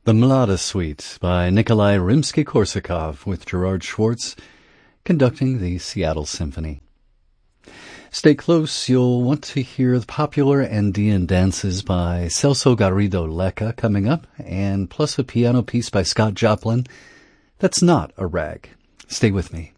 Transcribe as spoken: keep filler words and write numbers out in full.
The Mlada Suite by Nikolai Rimsky-Korsakov with Gerard Schwartz conducting the Seattle Symphony. Stay close, you'll want to hear the popular Andean dances by Celso Garrido Lecca coming up, and plus a piano piece by Scott Joplin that's not a rag. Stay with me.